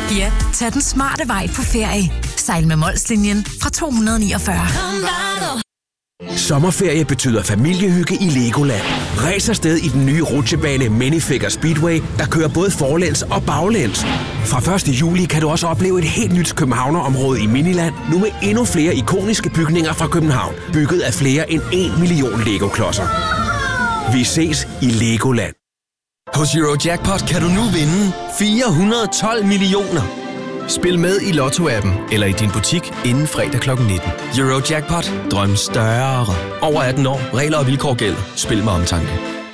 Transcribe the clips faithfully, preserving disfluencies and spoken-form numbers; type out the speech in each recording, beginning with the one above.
Ja, tag den smarte vej på ferie. Sejl med Molslinjen fra to hundrede niogfyrre. Sommerferie betyder familiehygge i Legoland. Ræs afsted i den nye rutsjebane Minifigure Speedway, der kører både forlæns og baglæns. Fra første juli kan du også opleve et helt nyt københavnerområde i Miniland, nu med endnu flere ikoniske bygninger fra København, bygget af flere end en million Lego-klodser. Vi ses i Legoland. Hos Eurojackpot kan du nu vinde fire hundrede og tolv millioner. Spil med i Lotto-appen eller i din butik inden fredag klokken nitten. Eurojackpot. Drøm større. Over atten år. Regler og vilkår gælder. Spil med omtanke.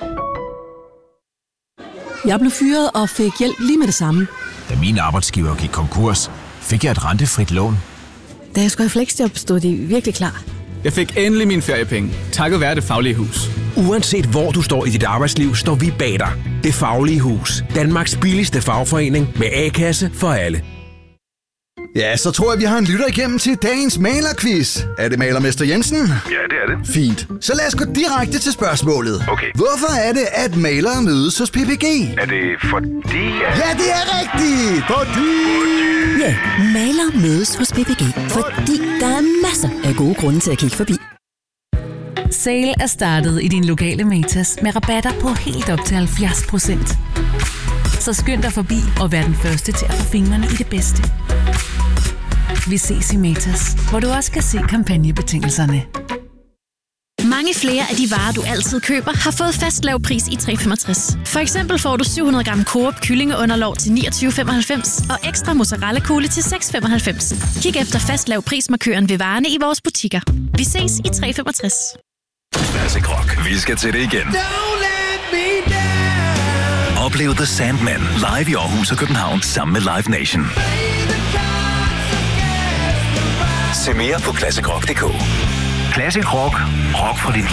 Jeg blev fyret og fik hjælp lige med det samme. Da min arbejdsgiver gik konkurs, fik jeg et rentefrit lån. Da jeg skulle have flexjob, stod de virkelig klar. Jeg fik endelig mine feriepenge, takket være Det Faglige Hus. Uanset hvor du står i dit arbejdsliv, står vi bag dig. Det Faglige Hus. Danmarks billigste fagforening med A-kasse for alle. Ja, så tror jeg, vi har en lytter igennem til dagens malerquiz. Er det malermester Jensen? Ja, det er det. Fint. Så lad os gå direkte til spørgsmålet. Okay. Hvorfor er det, at malere mødes hos P P G? Er det fordi... At... Ja, det er rigtigt! Fordi... Ja, malere mødes hos P P G, fordi der er masser af gode grunde til at kigge forbi. Sale er startet i din lokale Matas med rabatter på helt op til halvfjerds procent. Så skynd dig forbi og vær den første til at få fingrene i det bedste. Vi ses i Matas, hvor du også kan se kampagnebetingelserne. Mange flere af de varer, du altid køber, har fået fast lav pris i tre femogtres. For eksempel får du syv hundrede gram Coop kyllingeunderlov til niogtyve femoghalvfems og ekstra mozzarella kugle til seks femoghalvfems. Kig efter fast lav prismarkøren ved varerne i vores butikker. Vi ses i tre femogtres. Classic Rock. Vi skal til det igen. Oplev The Sandman live i Aarhus og København sammen med Live Nation. Se mere på classic rock punktum d k. Classic Rock. Rock fra dit